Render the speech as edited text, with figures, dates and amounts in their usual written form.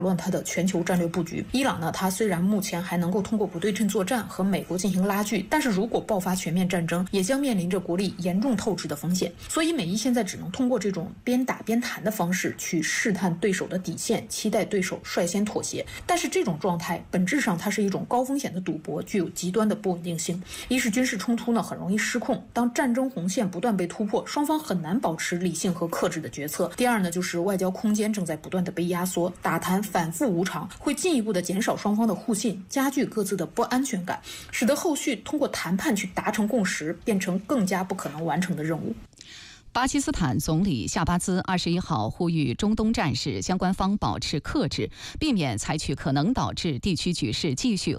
乱它的全球战略布局。伊朗呢，它虽然目前还能够通过不对称作战和美国进行拉锯，但是如果爆发全面战争，也将面临着国力严重透支的风险。所以美伊现在只能通过这种边打边谈的方式去试探对手的底线，期待对手率先妥协。但是这种状态本质上它是一种高风险的赌博，具有极端的不稳定性。一是军事冲突呢很容易失控，当战争红线不断被突破，双方很难保持理性和克制的决策。第二呢，就是外交空间正在不断的被压缩，打谈反复无常，会进一步的减少双方的互信，加剧各自的不安全感，使得后续通过谈判去达成共识变成更加不可能完成的任务。 巴基斯坦总理夏巴兹21号呼吁中东战事相关方保持克制，避免采取可能导致地区局势继续